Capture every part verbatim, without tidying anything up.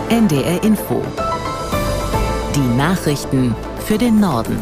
N D R Info. Die Nachrichten für den Norden.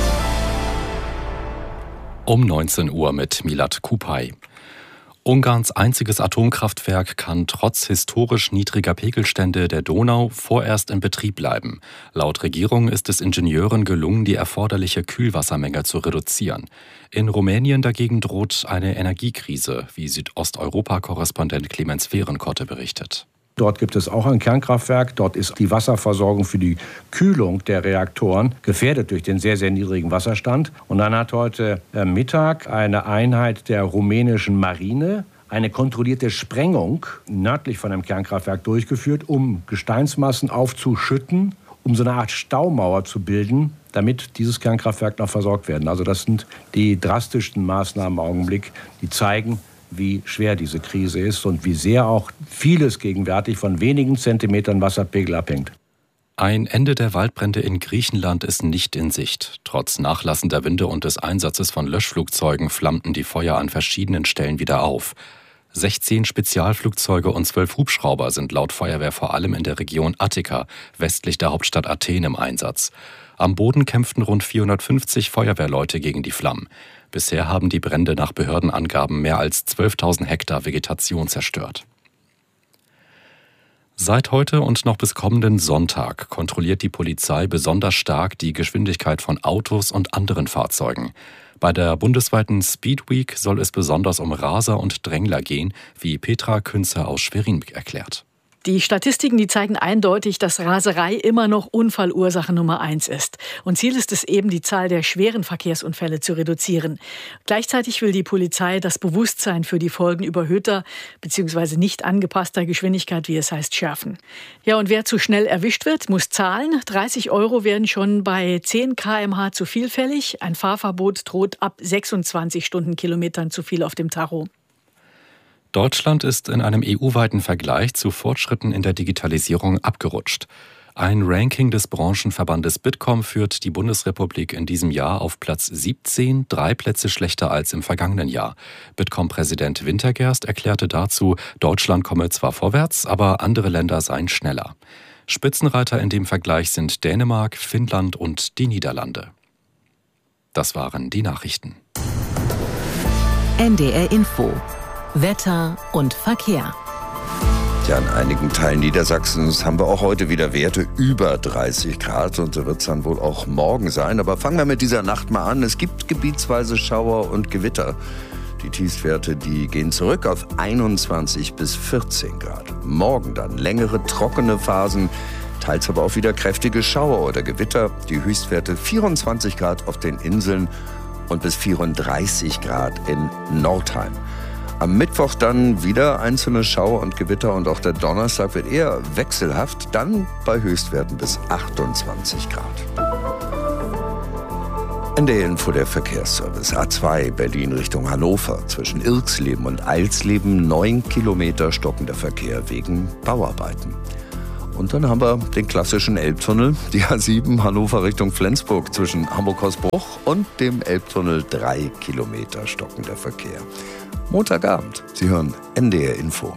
Um neunzehn Uhr mit Milad Kupay. Ungarns einziges Atomkraftwerk kann trotz historisch niedriger Pegelstände der Donau vorerst in Betrieb bleiben. Laut Regierung ist es Ingenieuren gelungen, die erforderliche Kühlwassermenge zu reduzieren. In Rumänien dagegen droht eine Energiekrise, wie Südosteuropa-Korrespondent Clemens Fehrenkotte berichtet. Dort gibt es auch ein Kernkraftwerk. Dort ist die Wasserversorgung für die Kühlung der Reaktoren gefährdet durch den sehr, sehr niedrigen Wasserstand. Und dann hat heute Mittag eine Einheit der rumänischen Marine eine kontrollierte Sprengung nördlich von einem Kernkraftwerk durchgeführt, um Gesteinsmassen aufzuschütten, um so eine Art Staumauer zu bilden, damit dieses Kernkraftwerk noch versorgt werden. Also das sind die drastischsten Maßnahmen im Augenblick, die zeigen, wie schwer diese Krise ist und wie sehr auch vieles gegenwärtig von wenigen Zentimetern Wasserpegel abhängt. Ein Ende der Waldbrände in Griechenland ist nicht in Sicht. Trotz nachlassender Winde und des Einsatzes von Löschflugzeugen flammten die Feuer an verschiedenen Stellen wieder auf. sechzehn Spezialflugzeuge und zwölf Hubschrauber sind laut Feuerwehr vor allem in der Region Attika, westlich der Hauptstadt Athen, im Einsatz. Am Boden kämpften rund vierhundertfünfzig Feuerwehrleute gegen die Flammen. Bisher haben die Brände nach Behördenangaben mehr als zwölftausend Hektar Vegetation zerstört. Seit heute und noch bis kommenden Sonntag kontrolliert die Polizei besonders stark die Geschwindigkeit von Autos und anderen Fahrzeugen. Bei der bundesweiten Speed Week soll es besonders um Raser und Drängler gehen, wie Petra Künzer aus Schwerin erklärt. Die Statistiken, die zeigen eindeutig, dass Raserei immer noch Unfallursache Nummer eins ist. Und Ziel ist es eben, die Zahl der schweren Verkehrsunfälle zu reduzieren. Gleichzeitig will die Polizei das Bewusstsein für die Folgen überhöhter bzw. nicht angepasster Geschwindigkeit, wie es heißt, schärfen. Ja, und wer zu schnell erwischt wird, muss zahlen. dreißig Euro werden schon bei zehn Kilometer pro Stunde zu viel fällig. Ein Fahrverbot droht ab sechsundzwanzig Stundenkilometern zu viel auf dem Tacho. Deutschland ist in einem E U-weiten Vergleich zu Fortschritten in der Digitalisierung abgerutscht. Ein Ranking des Branchenverbandes Bitkom führt die Bundesrepublik in diesem Jahr auf Platz siebzehn, drei Plätze schlechter als im vergangenen Jahr. Bitkom-Präsident Wintergerst erklärte dazu, Deutschland komme zwar vorwärts, aber andere Länder seien schneller. Spitzenreiter in dem Vergleich sind Dänemark, Finnland und die Niederlande. Das waren die Nachrichten. N D R Info. Wetter und Verkehr. Ja, in einigen Teilen Niedersachsens haben wir auch heute wieder Werte über dreißig Grad und so wird es dann wohl auch morgen sein. Aber fangen wir mit dieser Nacht mal an. Es gibt gebietsweise Schauer und Gewitter. Die Tiefstwerte, die gehen zurück auf einundzwanzig bis vierzehn Grad. Morgen dann längere trockene Phasen, teils aber auch wieder kräftige Schauer oder Gewitter. Die Höchstwerte vierundzwanzig Grad auf den Inseln und bis vierunddreißig Grad in Nordheim. Am Mittwoch dann wieder einzelne Schauer und Gewitter und auch der Donnerstag wird eher wechselhaft, dann bei Höchstwerten bis achtundzwanzig Grad. N D R Info, der Verkehrsservice. A zwei Berlin Richtung Hannover. Zwischen Irxleben und Eilsleben neun Kilometer stockender Verkehr wegen Bauarbeiten. Und dann haben wir den klassischen Elbtunnel, die A sieben Hannover Richtung Flensburg. Zwischen Hamburg-Hausbruch und dem Elbtunnel drei Kilometer stockender Verkehr. Montagabend. Sie hören N D R Info.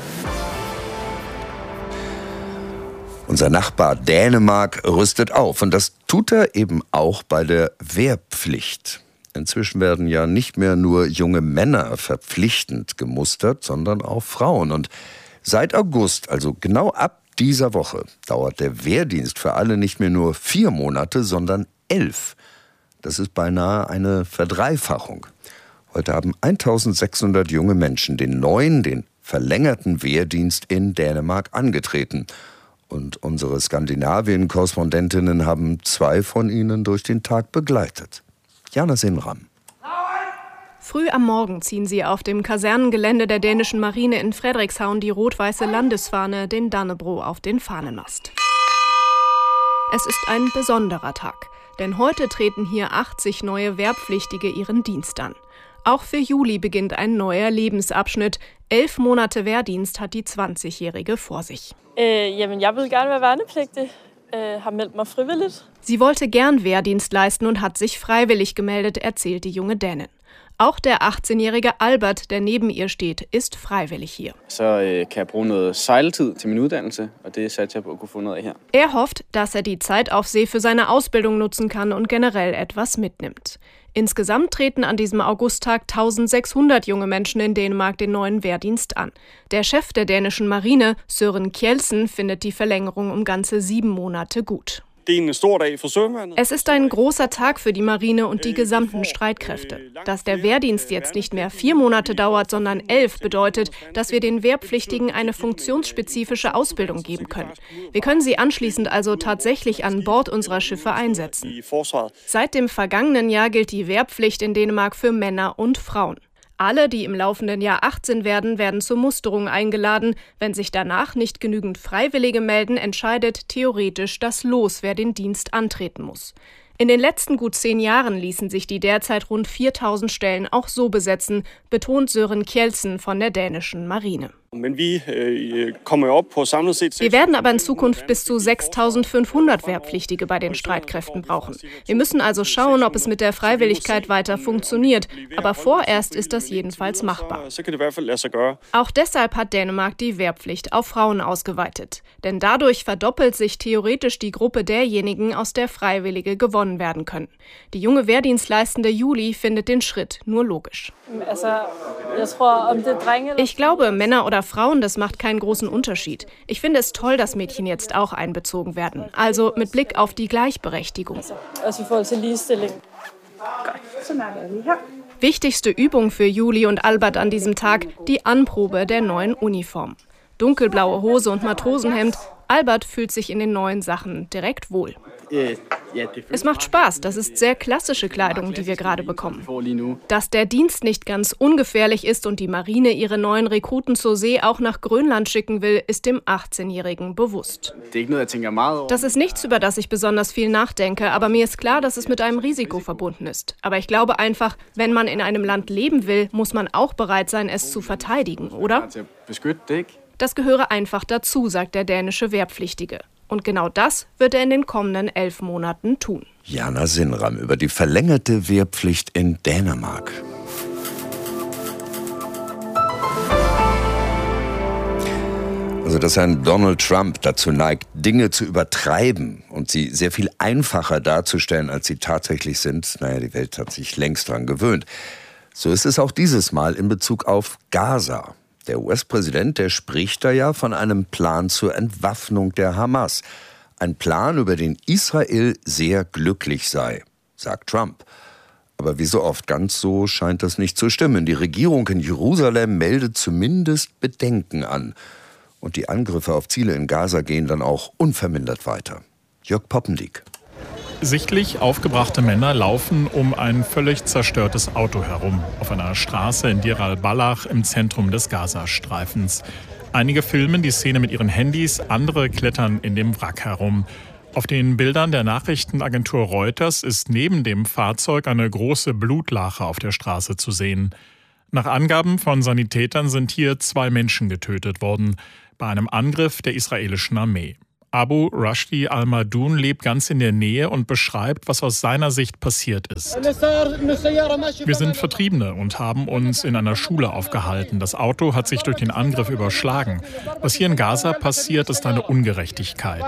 Unser Nachbar Dänemark rüstet auf. Und das tut er eben auch bei der Wehrpflicht. Inzwischen werden ja nicht mehr nur junge Männer verpflichtend gemustert, sondern auch Frauen. Und seit August, also genau ab dieser Woche, dauert der Wehrdienst für alle nicht mehr nur vier Monate, sondern elf. Das ist beinahe eine Verdreifachung. Heute haben eintausendsechshundert junge Menschen den neuen, den verlängerten Wehrdienst in Dänemark angetreten. Und unsere Skandinavien-Korrespondentinnen haben zwei von ihnen durch den Tag begleitet. Jana Sinram. Früh am Morgen ziehen sie auf dem Kasernengelände der dänischen Marine in Frederikshavn die rot-weiße Landesfahne, den Dannebrog, auf den Fahnenmast. Es ist ein besonderer Tag, denn heute treten hier achtzig neue Wehrpflichtige ihren Dienst an. Auch für Juli beginnt ein neuer Lebensabschnitt. Elf Monate Wehrdienst hat die zwanzigjährige vor sich. Äh, jamen, jeg vil gerne være værnepligtig. Äh, har meldt mig frivilligt. Sie wollte gern Wehrdienst leisten und hat sich freiwillig gemeldet, erzählt die junge Dänin. Auch der achtzehnjährige Albert, der neben ihr steht, ist freiwillig hier. Er hofft, dass er die Zeit auf See für seine Ausbildung nutzen kann und generell etwas mitnimmt. Insgesamt treten an diesem Augusttag eintausendsechshundert junge Menschen in Dänemark den neuen Wehrdienst an. Der Chef der dänischen Marine, Søren Kjeldsen, findet die Verlängerung um ganze sieben Monate gut. Es ist ein großer Tag für die Marine und die gesamten Streitkräfte. Dass der Wehrdienst jetzt nicht mehr vier Monate dauert, sondern elf, bedeutet, dass wir den Wehrpflichtigen eine funktionsspezifische Ausbildung geben können. Wir können sie anschließend also tatsächlich an Bord unserer Schiffe einsetzen. Seit dem vergangenen Jahr gilt die Wehrpflicht in Dänemark für Männer und Frauen. Alle, die im laufenden Jahr achtzehn werden, werden zur Musterung eingeladen. Wenn sich danach nicht genügend Freiwillige melden, entscheidet theoretisch das Los, wer den Dienst antreten muss. In den letzten gut zehn Jahren ließen sich die derzeit rund viertausend Stellen auch so besetzen, betont Søren Kjeldsen von der dänischen Marine. Wir werden aber in Zukunft bis zu sechstausendfünfhundert Wehrpflichtige bei den Streitkräften brauchen. Wir müssen also schauen, ob es mit der Freiwilligkeit weiter funktioniert. Aber vorerst ist das jedenfalls machbar. Auch deshalb hat Dänemark die Wehrpflicht auf Frauen ausgeweitet. Denn dadurch verdoppelt sich theoretisch die Gruppe derjenigen, aus der Freiwillige gewonnen werden können. Die junge Wehrdienstleistende Juli findet den Schritt nur logisch. Ich glaube, Männer oder Frauen, das macht keinen großen Unterschied. Ich finde es toll, dass Mädchen jetzt auch einbezogen werden. Also mit Blick auf die Gleichberechtigung. Wichtigste Übung für Juli und Albert an diesem Tag, die Anprobe der neuen Uniform. Dunkelblaue Hose und Matrosenhemd. Albert fühlt sich in den neuen Sachen direkt wohl. Es macht Spaß, das ist sehr klassische Kleidung, die wir gerade bekommen. Dass der Dienst nicht ganz ungefährlich ist und die Marine ihre neuen Rekruten zur See auch nach Grönland schicken will, ist dem achtzehnjährigen bewusst. Das ist nichts, über das ich besonders viel nachdenke, aber mir ist klar, dass es mit einem Risiko verbunden ist. Aber ich glaube einfach, wenn man in einem Land leben will, muss man auch bereit sein, es zu verteidigen, oder? Das gehöre einfach dazu, sagt der dänische Wehrpflichtige. Und genau das wird er in den kommenden elf Monaten tun. Jana Sinram über die verlängerte Wehrpflicht in Dänemark. Also, dass ein Donald Trump dazu neigt, Dinge zu übertreiben und sie sehr viel einfacher darzustellen, als sie tatsächlich sind, naja, die Welt hat sich längst dran gewöhnt. So ist es auch dieses Mal in Bezug auf Gaza. Der U S-Präsident, der spricht da ja von einem Plan zur Entwaffnung der Hamas. Ein Plan, über den Israel sehr glücklich sei, sagt Trump. Aber wie so oft, ganz so scheint das nicht zu stimmen. Die Regierung in Jerusalem meldet zumindest Bedenken an. Und die Angriffe auf Ziele in Gaza gehen dann auch unvermindert weiter. Jörg Poppendiek. Sichtlich aufgebrachte Männer laufen um ein völlig zerstörtes Auto herum, auf einer Straße in Deir al-Balach im Zentrum des Gazastreifens. Einige filmen die Szene mit ihren Handys, andere klettern in dem Wrack herum. Auf den Bildern der Nachrichtenagentur Reuters ist neben dem Fahrzeug eine große Blutlache auf der Straße zu sehen. Nach Angaben von Sanitätern sind hier zwei Menschen getötet worden, bei einem Angriff der israelischen Armee. Abu Rashdi al-Madoun lebt ganz in der Nähe und beschreibt, was aus seiner Sicht passiert ist. Wir sind Vertriebene und haben uns in einer Schule aufgehalten. Das Auto hat sich durch den Angriff überschlagen. Was hier in Gaza passiert, ist eine Ungerechtigkeit.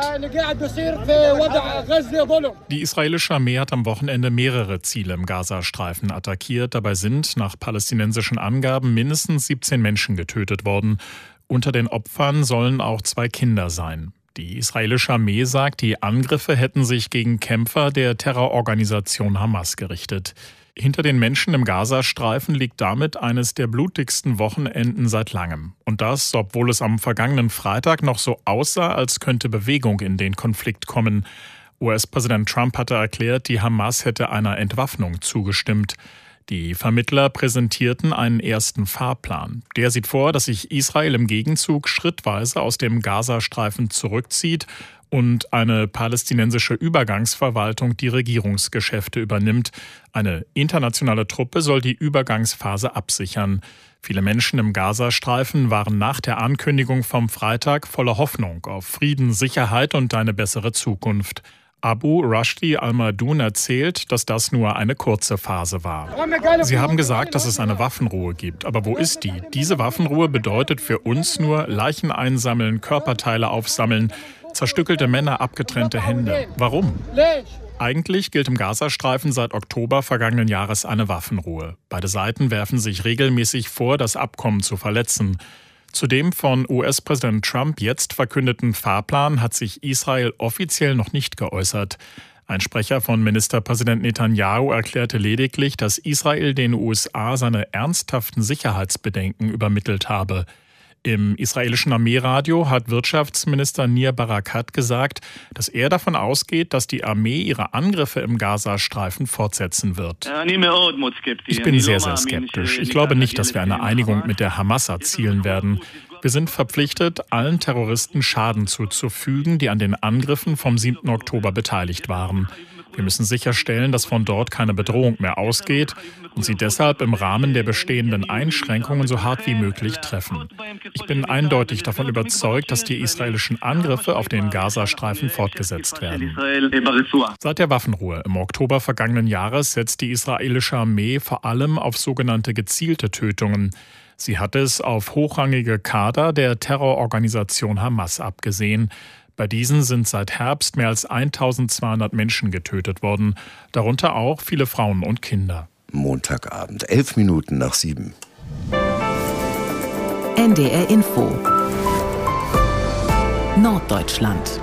Die israelische Armee hat am Wochenende mehrere Ziele im Gazastreifen attackiert. Dabei sind nach palästinensischen Angaben mindestens siebzehn Menschen getötet worden. Unter den Opfern sollen auch zwei Kinder sein. Die israelische Armee sagt, die Angriffe hätten sich gegen Kämpfer der Terrororganisation Hamas gerichtet. Hinter den Menschen im Gazastreifen liegt damit eines der blutigsten Wochenenden seit langem. Und das, obwohl es am vergangenen Freitag noch so aussah, als könnte Bewegung in den Konflikt kommen. U S-Präsident Trump hatte erklärt, die Hamas hätte einer Entwaffnung zugestimmt. Die Vermittler präsentierten einen ersten Fahrplan. Der sieht vor, dass sich Israel im Gegenzug schrittweise aus dem Gazastreifen zurückzieht und eine palästinensische Übergangsverwaltung die Regierungsgeschäfte übernimmt. Eine internationale Truppe soll die Übergangsphase absichern. Viele Menschen im Gazastreifen waren nach der Ankündigung vom Freitag voller Hoffnung auf Frieden, Sicherheit und eine bessere Zukunft. Abu Rashdi al-Madoun erzählt, dass das nur eine kurze Phase war. Sie haben gesagt, dass es eine Waffenruhe gibt. Aber wo ist die? Diese Waffenruhe bedeutet für uns nur Leichen einsammeln, Körperteile aufsammeln, zerstückelte Männer, abgetrennte Hände. Warum? Eigentlich gilt im Gazastreifen seit Oktober vergangenen Jahres eine Waffenruhe. Beide Seiten werfen sich regelmäßig vor, das Abkommen zu verletzen. Zu dem von U S-Präsident Trump jetzt verkündeten Fahrplan hat sich Israel offiziell noch nicht geäußert. Ein Sprecher von Ministerpräsident Netanyahu erklärte lediglich, dass Israel den U S A seine ernsthaften Sicherheitsbedenken übermittelt habe. Im israelischen Armeeradio hat Wirtschaftsminister Nir Barakat gesagt, dass er davon ausgeht, dass die Armee ihre Angriffe im Gazastreifen fortsetzen wird. Ich bin sehr, sehr skeptisch. Ich glaube nicht, dass wir eine Einigung mit der Hamas erzielen werden. Wir sind verpflichtet, allen Terroristen Schaden zuzufügen, die an den Angriffen vom siebten Oktober beteiligt waren. Wir müssen sicherstellen, dass von dort keine Bedrohung mehr ausgeht und sie deshalb im Rahmen der bestehenden Einschränkungen so hart wie möglich treffen. Ich bin eindeutig davon überzeugt, dass die israelischen Angriffe auf den Gazastreifen fortgesetzt werden. Seit der Waffenruhe im Oktober vergangenen Jahres setzt die israelische Armee vor allem auf sogenannte gezielte Tötungen. Sie hat es auf hochrangige Kader der Terrororganisation Hamas abgesehen. Bei diesen sind seit Herbst mehr als eintausendzweihundert Menschen getötet worden, darunter auch viele Frauen und Kinder. Montagabend, elf Minuten nach sieben. N D R Info Norddeutschland.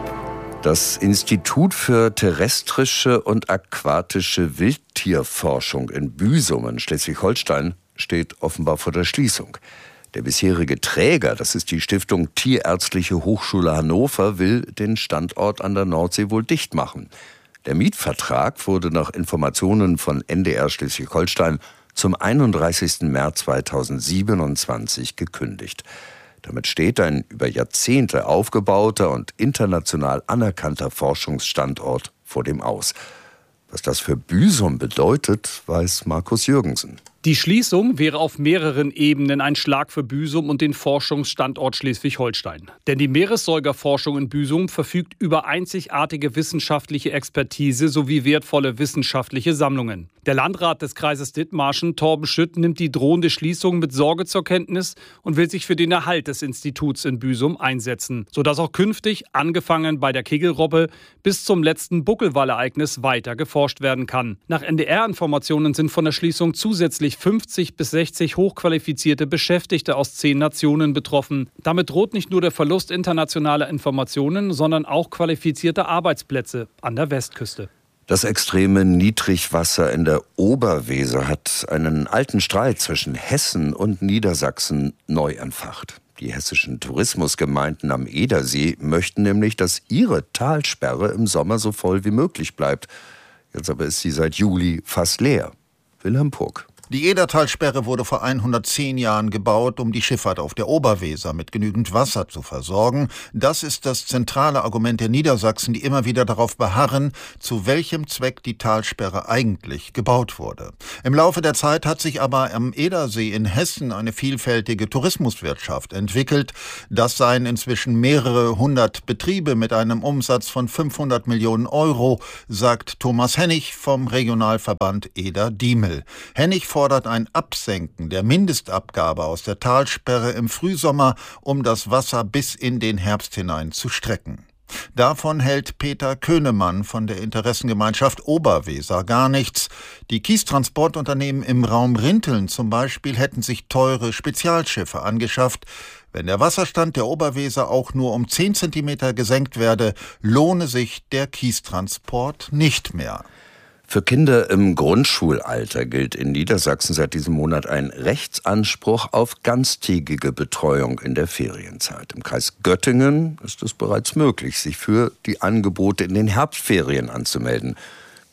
Das Institut für terrestrische und aquatische Wildtierforschung in Büsum in Schleswig-Holstein steht offenbar vor der Schließung. Der bisherige Träger, das ist die Stiftung Tierärztliche Hochschule Hannover, will den Standort an der Nordsee wohl dicht machen. Der Mietvertrag wurde nach Informationen von N D R Schleswig-Holstein zum einunddreißigsten März zweitausendsiebenundzwanzig gekündigt. Damit steht ein über Jahrzehnte aufgebauter und international anerkannter Forschungsstandort vor dem Aus. Was das für Büsum bedeutet, weiß Markus Jürgensen. Die Schließung wäre auf mehreren Ebenen ein Schlag für Büsum und den Forschungsstandort Schleswig-Holstein. Denn die Meeressäugerforschung in Büsum verfügt über einzigartige wissenschaftliche Expertise sowie wertvolle wissenschaftliche Sammlungen. Der Landrat des Kreises Dithmarschen, Torben Schütt, nimmt die drohende Schließung mit Sorge zur Kenntnis und will sich für den Erhalt des Instituts in Büsum einsetzen, sodass auch künftig, angefangen bei der Kegelrobbe, bis zum letzten Buckelwalereignis weiter geforscht werden kann. Nach N D R-Informationen sind von der Schließung zusätzlich fünfzig bis sechzig hochqualifizierte Beschäftigte aus zehn Nationen betroffen. Damit droht nicht nur der Verlust internationaler Informationen, sondern auch qualifizierte Arbeitsplätze an der Westküste. Das extreme Niedrigwasser in der Oberweser hat einen alten Streit zwischen Hessen und Niedersachsen neu entfacht. Die hessischen Tourismusgemeinden am Edersee möchten nämlich, dass ihre Talsperre im Sommer so voll wie möglich bleibt. Jetzt aber ist sie seit Juli fast leer. Wilhelm Purk. Die Edertalsperre wurde vor hundertzehn Jahren gebaut, um die Schifffahrt auf der Oberweser mit genügend Wasser zu versorgen. Das ist das zentrale Argument der Niedersachsen, die immer wieder darauf beharren, zu welchem Zweck die Talsperre eigentlich gebaut wurde. Im Laufe der Zeit hat sich aber am Edersee in Hessen eine vielfältige Tourismuswirtschaft entwickelt. Das seien inzwischen mehrere hundert Betriebe mit einem Umsatz von fünfhundert Millionen Euro, sagt Thomas Hennig vom Regionalverband Eder-Diemel. Hennig fordert ein Absenken der Mindestabgabe aus der Talsperre im Frühsommer, um das Wasser bis in den Herbst hinein zu strecken. Davon hält Peter Könemann von der Interessengemeinschaft Oberweser gar nichts. Die Kiestransportunternehmen im Raum Rinteln zum Beispiel hätten sich teure Spezialschiffe angeschafft. Wenn der Wasserstand der Oberweser auch nur um zehn Zentimeter gesenkt werde, lohne sich der Kiestransport nicht mehr. Für Kinder im Grundschulalter gilt in Niedersachsen seit diesem Monat ein Rechtsanspruch auf ganztägige Betreuung in der Ferienzeit. Im Kreis Göttingen ist es bereits möglich, sich für die Angebote in den Herbstferien anzumelden.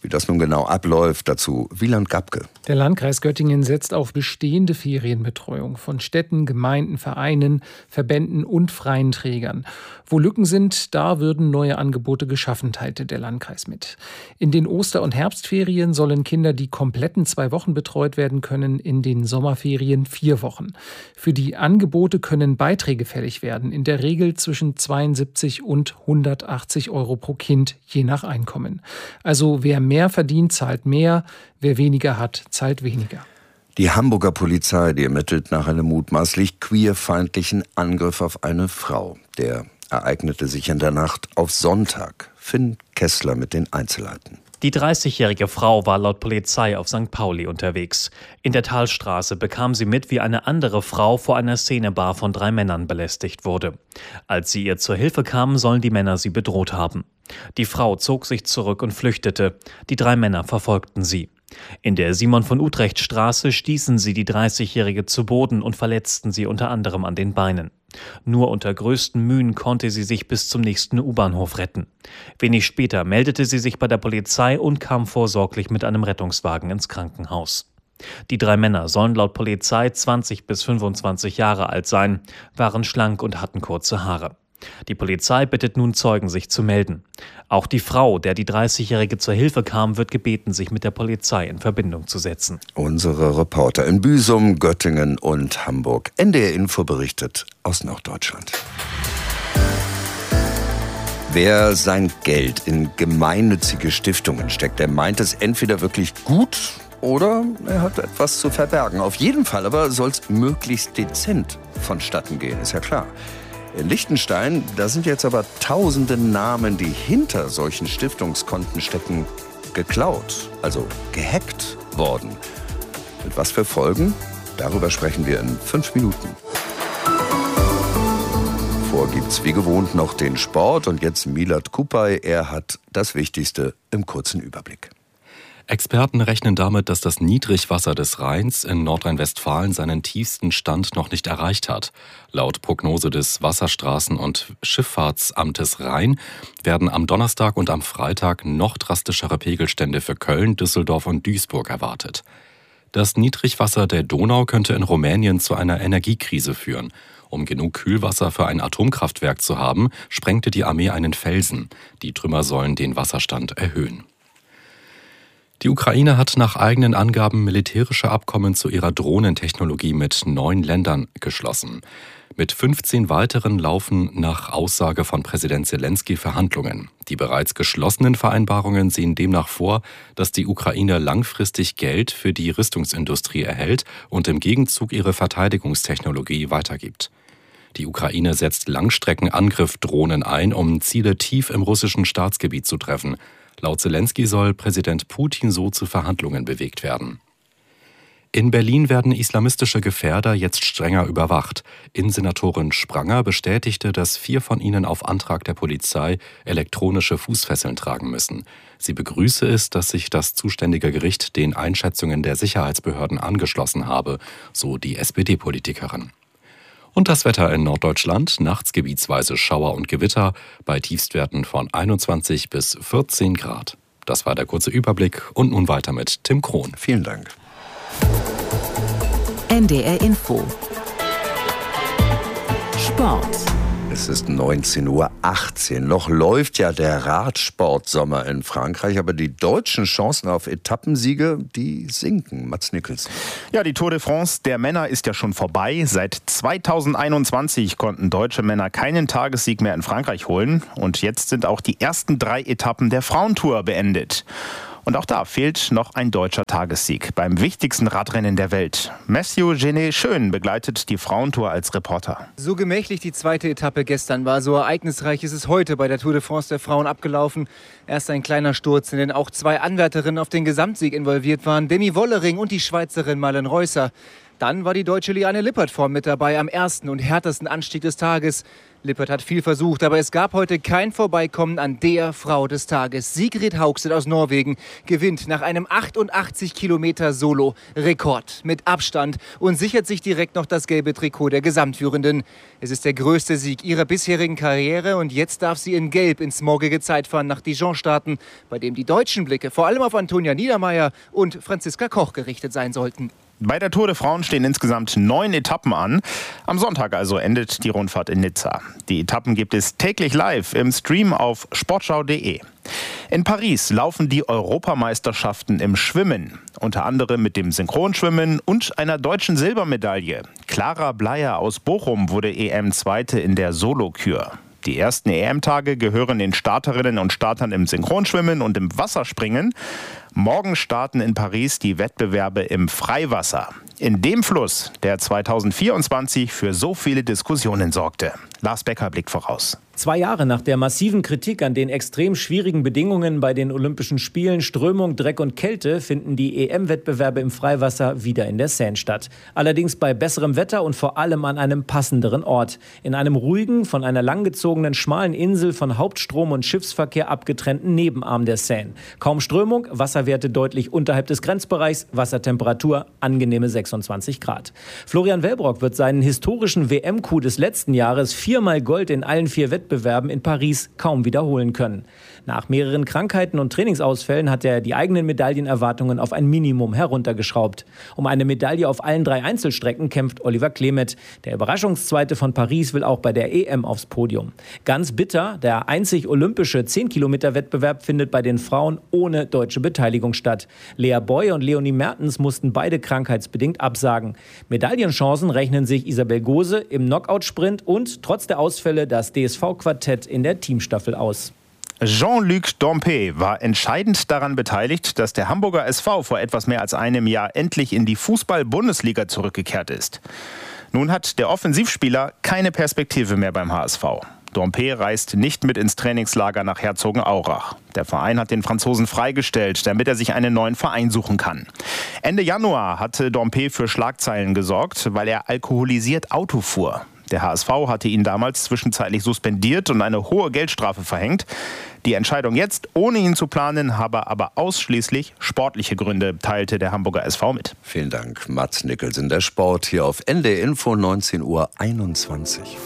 Wie das nun genau abläuft, dazu Wieland Gabke. Der Landkreis Göttingen setzt auf bestehende Ferienbetreuung von Städten, Gemeinden, Vereinen, Verbänden und freien Trägern. Wo Lücken sind, da würden neue Angebote geschaffen, teilte der Landkreis mit. In den Oster- und Herbstferien sollen Kinder, die kompletten zwei Wochen betreut werden können, in den Sommerferien vier Wochen. Für die Angebote können Beiträge fällig werden, in der Regel zwischen zweiundsiebzig und hundertachtzig Euro pro Kind, je nach Einkommen. Also wer mehr verdient, zahlt mehr, wer weniger hat, zahlt weniger. Die Hamburger Polizei, die ermittelt nach einem mutmaßlich queerfeindlichen Angriff auf eine Frau. Der ereignete sich in der Nacht auf Sonntag. Finn Kessler mit den Einzelheiten. Die dreißigjährige Frau war laut Polizei auf Sankt Pauli unterwegs. In der Talstraße bekam sie mit, wie eine andere Frau vor einer Szenebar von drei Männern belästigt wurde. Als sie ihr zur Hilfe kamen, sollen die Männer sie bedroht haben. Die Frau zog sich zurück und flüchtete. Die drei Männer verfolgten sie. In der Simon-von-Utrecht-Straße stießen sie die dreißigjährige zu Boden und verletzten sie unter anderem an den Beinen. Nur unter größten Mühen konnte sie sich bis zum nächsten U-Bahnhof retten. Wenig später meldete sie sich bei der Polizei und kam vorsorglich mit einem Rettungswagen ins Krankenhaus. Die drei Männer sollen laut Polizei zwanzig bis fünfundzwanzig Jahre alt sein, waren schlank und hatten kurze Haare. Die Polizei bittet nun Zeugen, sich zu melden. Auch die Frau, der die dreißigjährige zur Hilfe kam, wird gebeten, sich mit der Polizei in Verbindung zu setzen. Unsere Reporter in Büsum, Göttingen und Hamburg. N D R Info berichtet aus Norddeutschland. Wer sein Geld in gemeinnützige Stiftungen steckt, der meint es entweder wirklich gut oder er hat etwas zu verbergen. Auf jeden Fall aber soll es möglichst dezent vonstatten gehen, ist ja klar. In Liechtenstein, da sind jetzt aber tausende Namen, die hinter solchen Stiftungskonten stecken, geklaut, also gehackt worden. Mit was für Folgen? Darüber sprechen wir in fünf Minuten. Vor gibt's wie gewohnt noch den Sport und jetzt Milad Kupay. Er hat das Wichtigste im kurzen Überblick. Experten rechnen damit, dass das Niedrigwasser des Rheins in Nordrhein-Westfalen seinen tiefsten Stand noch nicht erreicht hat. Laut Prognose des Wasserstraßen- und Schifffahrtsamtes Rhein werden am Donnerstag und am Freitag noch drastischere Pegelstände für Köln, Düsseldorf und Duisburg erwartet. Das Niedrigwasser der Donau könnte in Rumänien zu einer Energiekrise führen. Um genug Kühlwasser für ein Atomkraftwerk zu haben, sprengte die Armee einen Felsen. Die Trümmer sollen den Wasserstand erhöhen. Die Ukraine hat nach eigenen Angaben militärische Abkommen zu ihrer Drohnentechnologie mit neun Ländern geschlossen. Mit fünfzehn weiteren laufen nach Aussage von Präsident Selenskyj Verhandlungen. Die bereits geschlossenen Vereinbarungen sehen demnach vor, dass die Ukraine langfristig Geld für die Rüstungsindustrie erhält und im Gegenzug ihre Verteidigungstechnologie weitergibt. Die Ukraine setzt Langstreckenangriffdrohnen ein, um Ziele tief im russischen Staatsgebiet zu treffen. Laut Selenskyj soll Präsident Putin so zu Verhandlungen bewegt werden. In Berlin werden islamistische Gefährder jetzt strenger überwacht. Innensenatorin Spranger bestätigte, dass vier von ihnen auf Antrag der Polizei elektronische Fußfesseln tragen müssen. Sie begrüße es, dass sich das zuständige Gericht den Einschätzungen der Sicherheitsbehörden angeschlossen habe, so die S P D-Politikerin. Und das Wetter in Norddeutschland, nachts gebietsweise Schauer und Gewitter, bei Tiefstwerten von einundzwanzig bis vierzehn Grad. Das war der kurze Überblick und nun weiter mit Tim Krohn. Vielen Dank. N D R Info. Sport. Es ist neunzehn Uhr achtzehn. Noch läuft ja der Radsportsommer in Frankreich, aber die deutschen Chancen auf Etappensiege, die sinken. Mats Nicholson. Ja, die Tour de France der Männer ist ja schon vorbei. Seit zweitausendeinundzwanzig konnten deutsche Männer keinen Tagessieg mehr in Frankreich holen. Und jetzt sind auch die ersten drei Etappen der Frauentour beendet. Und auch da fehlt noch ein deutscher Tagessieg beim wichtigsten Radrennen der Welt. Matthew Genet-Schön begleitet die Frauentour als Reporter. So gemächlich die zweite Etappe gestern war, so ereignisreich ist es heute bei der Tour de France der Frauen abgelaufen. Erst ein kleiner Sturz, in den auch zwei Anwärterinnen auf den Gesamtsieg involviert waren, Demi Wollering und die Schweizerin Malen Reusser. Dann war die deutsche Liane Lippert vorn mit dabei am ersten und härtesten Anstieg des Tages. Lippert hat viel versucht, aber es gab heute kein Vorbeikommen an der Frau des Tages. Sigrid Haugstedt aus Norwegen gewinnt nach einem achtundachtzig Kilometer Solo Rekord mit Abstand und sichert sich direkt noch das gelbe Trikot der Gesamtführenden. Es ist der größte Sieg ihrer bisherigen Karriere und jetzt darf sie in Gelb ins morgige Zeitfahren nach Dijon starten, bei dem die deutschen Blicke vor allem auf Antonia Niedermeyer und Franziska Koch gerichtet sein sollten. Bei der Tour de Frauen stehen insgesamt neun Etappen an. Am Sonntag also endet die Rundfahrt in Nizza. Die Etappen gibt es täglich live im Stream auf sportschau punkt de. In Paris laufen die Europameisterschaften im Schwimmen. Unter anderem mit dem Synchronschwimmen und einer deutschen Silbermedaille. Clara Bleier aus Bochum wurde E M-Zweite in der Solokür. Die ersten E M-Tage gehören den Starterinnen und Startern im Synchronschwimmen und im Wasserspringen. Morgen starten in Paris die Wettbewerbe im Freiwasser. In dem Fluss, der zweitausendvierundzwanzig für so viele Diskussionen sorgte. Lars Becker blickt voraus. Zwei Jahre nach der massiven Kritik an den extrem schwierigen Bedingungen bei den Olympischen Spielen, Strömung, Dreck und Kälte, finden die E M-Wettbewerbe im Freiwasser wieder in der Seine statt. Allerdings bei besserem Wetter und vor allem an einem passenderen Ort. In einem ruhigen, von einer langgezogenen, schmalen Insel von Hauptstrom- und Schiffsverkehr abgetrennten Nebenarm der Seine. Kaum Strömung, Wasserwerte deutlich unterhalb des Grenzbereichs, Wassertemperatur angenehme sechsundzwanzig Grad. Florian Wellbrock wird seinen historischen W M-Coup des letzten Jahres, viermal Gold in allen vier Wettbewerben in Paris, kaum wiederholen können. Nach mehreren Krankheiten und Trainingsausfällen hat er die eigenen Medaillenerwartungen auf ein Minimum heruntergeschraubt. Um eine Medaille auf allen drei Einzelstrecken kämpft Oliver Klemet. Der Überraschungszweite von Paris will auch bei der E M aufs Podium. Ganz bitter, der einzig olympische zehn Kilometer Wettbewerb findet bei den Frauen ohne deutsche Beteiligung statt. Lea Boy und Leonie Mertens mussten beide krankheitsbedingt absagen. Medaillenchancen rechnen sich Isabel Gose im Knockout-Sprint und trotz der Ausfälle das D S V-Quartett in der Teamstaffel aus. Jean-Luc Dompe war entscheidend daran beteiligt, dass der Hamburger S V vor etwas mehr als einem Jahr endlich in die Fußball-Bundesliga zurückgekehrt ist. Nun hat der Offensivspieler keine Perspektive mehr beim H S V. Dompe reist nicht mit ins Trainingslager nach Herzogenaurach. Der Verein hat den Franzosen freigestellt, damit er sich einen neuen Verein suchen kann. Ende Januar hatte Dompe für Schlagzeilen gesorgt, weil er alkoholisiert Auto fuhr. Der H S V hatte ihn damals zwischenzeitlich suspendiert und eine hohe Geldstrafe verhängt. Die Entscheidung jetzt, ohne ihn zu planen, habe aber ausschließlich sportliche Gründe, teilte der Hamburger S V mit. Vielen Dank, Mats Nicholson. Der Sport hier auf N D R Info, neunzehn Uhr einundzwanzig.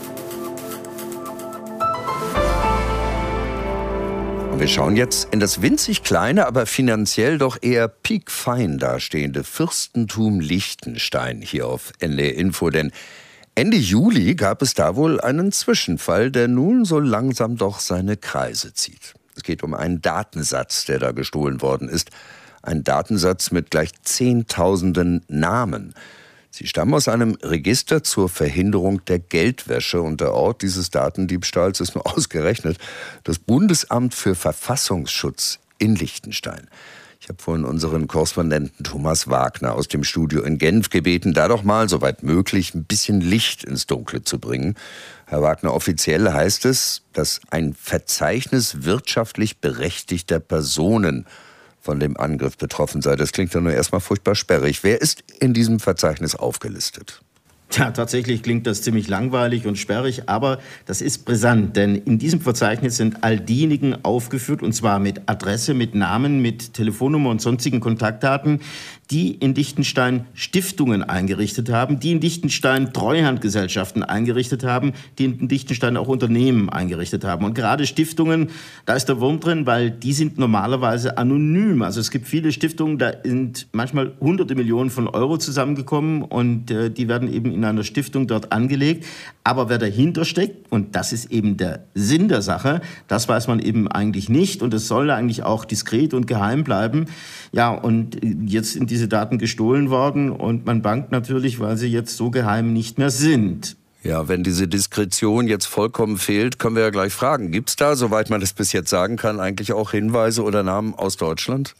Und wir schauen jetzt in das winzig kleine, aber finanziell doch eher piekfein dastehende Fürstentum Liechtenstein hier auf N D R Info, denn Ende Juli gab es da wohl einen Zwischenfall, der nun so langsam doch seine Kreise zieht. Es geht um einen Datensatz, der da gestohlen worden ist. Ein Datensatz mit gleich Zehntausenden Namen. Sie stammen aus einem Register zur Verhinderung der Geldwäsche und der Ort dieses Datendiebstahls ist nur ausgerechnet das Bundesamt für Verfassungsschutz in Liechtenstein. Ich habe vorhin unseren Korrespondenten Thomas Wagner aus dem Studio in Genf gebeten, da doch mal, soweit möglich, ein bisschen Licht ins Dunkle zu bringen. Herr Wagner, offiziell heißt es, dass ein Verzeichnis wirtschaftlich berechtigter Personen von dem Angriff betroffen sei. Das klingt ja nur erstmal furchtbar sperrig. Wer ist in diesem Verzeichnis aufgelistet? Ja, tatsächlich klingt das ziemlich langweilig und sperrig, aber das ist brisant, denn in diesem Verzeichnis sind all diejenigen aufgeführt, und zwar mit Adresse, mit Namen, mit Telefonnummer und sonstigen Kontaktdaten, die in Liechtenstein Stiftungen eingerichtet haben, die in Liechtenstein Treuhandgesellschaften eingerichtet haben, die in Liechtenstein auch Unternehmen eingerichtet haben. Und gerade Stiftungen, da ist der Wurm drin, weil die sind normalerweise anonym. Also es gibt viele Stiftungen, da sind manchmal hunderte Millionen von Euro zusammengekommen und äh, die werden eben in einer Stiftung dort angelegt. Aber wer dahinter steckt, und das ist eben der Sinn der Sache, das weiß man eben eigentlich nicht und es soll eigentlich auch diskret und geheim bleiben. Ja, und jetzt sind diese Daten gestohlen worden und man bangt natürlich, weil sie jetzt so geheim nicht mehr sind. Ja, wenn diese Diskretion jetzt vollkommen fehlt, können wir ja gleich fragen. Gibt es da, soweit man das bis jetzt sagen kann, eigentlich auch Hinweise oder Namen aus Deutschland?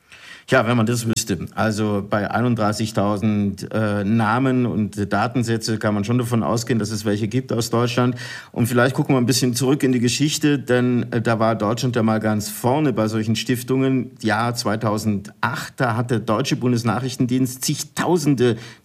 Ja, wenn man das wüsste. Also bei einunddreißigtausend äh, Namen und Datensätze kann man schon davon ausgehen, dass es welche gibt aus Deutschland. Und vielleicht gucken wir ein bisschen zurück in die Geschichte, denn äh, da war Deutschland ja mal ganz vorne bei solchen Stiftungen. Jahr zweitausendacht, da hat der deutsche Bundesnachrichtendienst zigtausende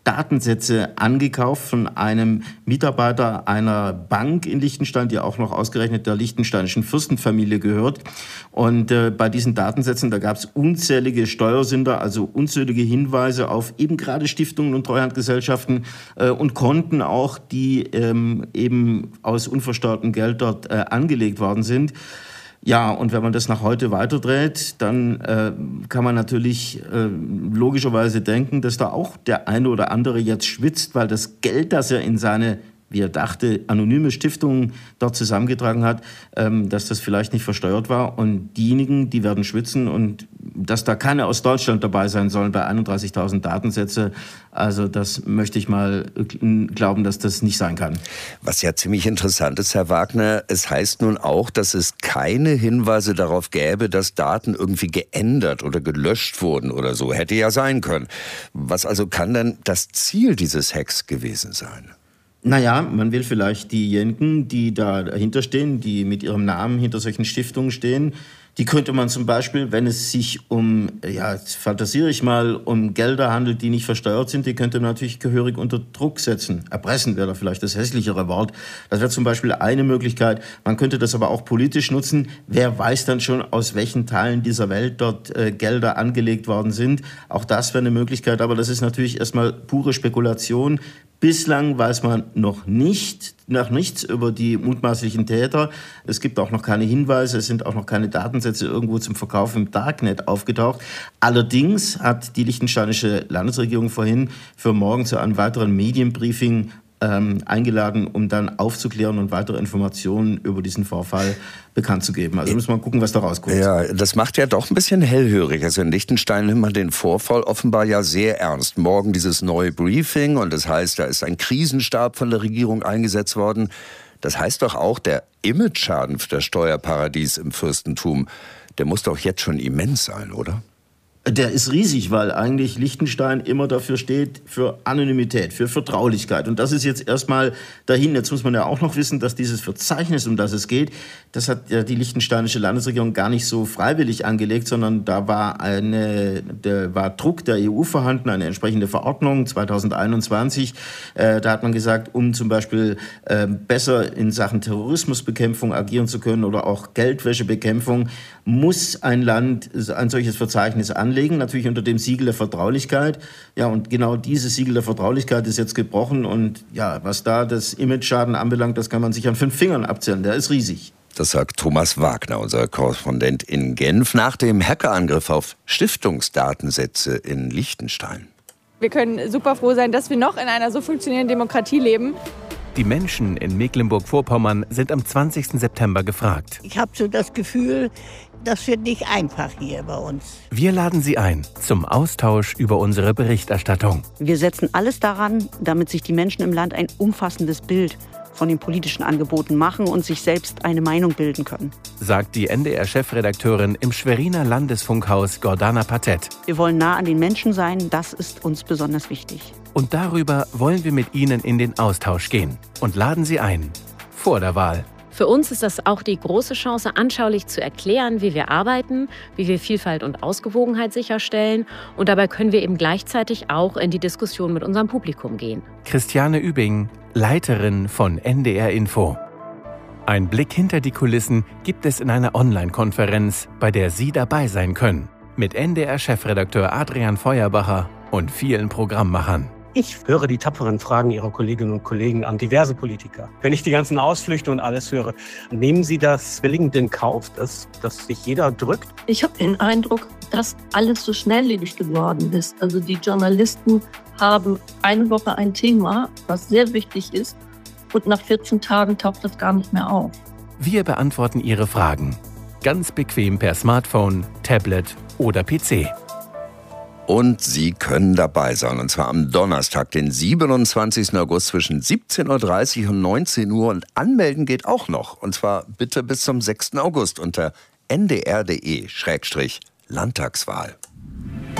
Datensätze angekauft von einem Mitarbeiter einer Bank in Liechtenstein, die auch noch ausgerechnet der liechtensteinischen Fürstenfamilie gehört. Und äh, bei diesen Datensätzen, da gab es unzählige Steuersünder, also unzählige Hinweise auf eben gerade Stiftungen und Treuhandgesellschaften äh, und Konten auch, die ähm, eben aus unversteuertem Geld dort äh, angelegt worden sind. Ja, und wenn man das nach heute weiterdreht, dann äh, kann man natürlich äh, logischerweise denken, dass da auch der eine oder andere jetzt schwitzt, weil das Geld, das er in seine, wie er dachte, anonyme Stiftungen dort zusammengetragen hat, ähm, dass das vielleicht nicht versteuert war. Und diejenigen, die werden schwitzen und dass da keine aus Deutschland dabei sein sollen bei einunddreißigtausend Datensätze, also das möchte ich mal glauben, dass das nicht sein kann. Was ja ziemlich interessant ist, Herr Wagner, es heißt nun auch, dass es keine Hinweise darauf gäbe, dass Daten irgendwie geändert oder gelöscht wurden oder so. Hätte ja sein können. Was also kann denn das Ziel dieses Hacks gewesen sein? Naja, man will vielleicht diejenigen, die da dahinter stehen, die mit ihrem Namen hinter solchen Stiftungen stehen, die könnte man zum Beispiel, wenn es sich um, ja, jetzt fantasiere ich mal, um Gelder handelt, die nicht versteuert sind, die könnte man natürlich gehörig unter Druck setzen. Erpressen wäre da vielleicht das hässlichere Wort. Das wäre zum Beispiel eine Möglichkeit. Man könnte das aber auch politisch nutzen. Wer weiß dann schon, aus welchen Teilen dieser Welt dort äh, Gelder angelegt worden sind. Auch das wäre eine Möglichkeit, aber das ist natürlich erstmal pure Spekulation. Bislang weiß man noch nicht, noch nichts über die mutmaßlichen Täter. Es gibt auch noch keine Hinweise, es sind auch noch keine Datensätze irgendwo zum Verkauf im Darknet aufgetaucht. Allerdings hat die liechtensteinische Landesregierung vorhin für morgen zu einem weiteren Medienbriefing ähm, eingeladen, um dann aufzuklären und weitere Informationen über diesen Vorfall bekannt zu geben. Also müssen wir mal gucken, was da rauskommt. Ja, das macht ja doch ein bisschen hellhörig. Also in Liechtenstein nimmt man den Vorfall offenbar ja sehr ernst. Morgen dieses neue Briefing und das heißt, da ist ein Krisenstab von der Regierung eingesetzt worden. Das heißt doch auch, der Imageschaden für das Steuerparadies im Fürstentum, der muss doch jetzt schon immens sein, oder? Der ist riesig, weil eigentlich Liechtenstein immer dafür steht, für Anonymität, für Vertraulichkeit. Und das ist jetzt erstmal dahin. Jetzt muss man ja auch noch wissen, dass dieses Verzeichnis, um das es geht, das hat ja die liechtensteinische Landesregierung gar nicht so freiwillig angelegt, sondern da war, eine, der war Druck der E U vorhanden, eine entsprechende Verordnung zweitausendeinundzwanzig. Äh, da hat man gesagt, um zum Beispiel äh, besser in Sachen Terrorismusbekämpfung agieren zu können oder auch Geldwäschebekämpfung, muss ein Land ein solches Verzeichnis anlegen, natürlich unter dem Siegel der Vertraulichkeit. Ja, und genau dieses Siegel der Vertraulichkeit ist jetzt gebrochen. Und ja, was da das Imageschaden anbelangt, das kann man sich an fünf Fingern abzählen. Der ist riesig. Das sagt Thomas Wagner, unser Korrespondent in Genf, nach dem Hackerangriff auf Stiftungsdatensätze in Liechtenstein. Wir können super froh sein, dass wir noch in einer so funktionierenden Demokratie leben. Die Menschen in Mecklenburg-Vorpommern sind am zwanzigsten September gefragt. Ich habe so das Gefühl, das wird nicht einfach hier bei uns. Wir laden Sie ein zum Austausch über unsere Berichterstattung. Wir setzen alles daran, damit sich die Menschen im Land ein umfassendes Bild von den politischen Angeboten machen und sich selbst eine Meinung bilden können. Sagt die N D R-Chefredakteurin im Schweriner Landesfunkhaus Gordana Patett. Wir wollen nah an den Menschen sein, das ist uns besonders wichtig. Und darüber wollen wir mit Ihnen in den Austausch gehen und laden Sie ein vor der Wahl. Für uns ist das auch die große Chance, anschaulich zu erklären, wie wir arbeiten, wie wir Vielfalt und Ausgewogenheit sicherstellen. Und dabei können wir eben gleichzeitig auch in die Diskussion mit unserem Publikum gehen. Christiane Übing, Leiterin von N D R Info. Ein Blick hinter die Kulissen gibt es in einer Online-Konferenz, bei der Sie dabei sein können. Mit N D R-Chefredakteur Adrian Feuerbacher und vielen Programmmachern. Ich höre die tapferen Fragen Ihrer Kolleginnen und Kollegen an diverse Politiker. Wenn ich die ganzen Ausflüchte und alles höre, nehmen Sie das billigend in Kauf, dass, dass sich jeder drückt? Ich habe den Eindruck, dass alles so schnelllebig geworden ist. Also die Journalisten haben eine Woche ein Thema, was sehr wichtig ist, und nach vierzehn Tagen taucht das gar nicht mehr auf. Wir beantworten Ihre Fragen. Ganz bequem per Smartphone, Tablet oder P C. Und Sie können dabei sein, und zwar am Donnerstag, den siebenundzwanzigsten August zwischen siebzehn Uhr dreißig und neunzehn Uhr. Und anmelden geht auch noch, und zwar bitte bis zum sechsten August unter n d r punkt d e Schrägstrich Landtagswahl.